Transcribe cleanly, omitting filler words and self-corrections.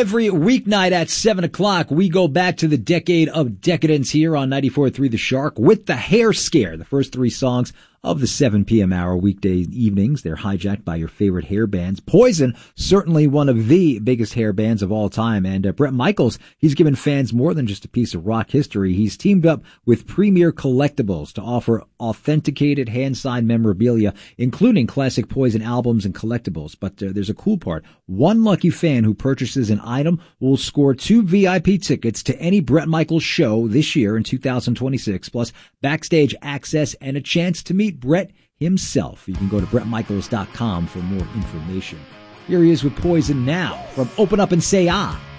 Every weeknight at 7 o'clock, we go back to the decade of decadence here on 94.3 The Shark with The Hair Scare, the first three songs of the 7 p.m. hour weekday evenings. They're hijacked by your favorite hair bands. Poison, certainly one of the biggest hair bands of all time. And Bret Michaels, he's given fans more than just a piece of rock history. He's teamed up with Premier Collectibles to offer authenticated hand-signed memorabilia, including classic Poison albums and collectibles. But there's a cool part. One lucky fan who purchases an item will score 2 VIP tickets to any Bret Michaels show this year in 2026, plus backstage access and a chance to meet Bret himself. You can go to BretMichaels.com for more information. Here he is with Poison now from Open Up and Say Ah.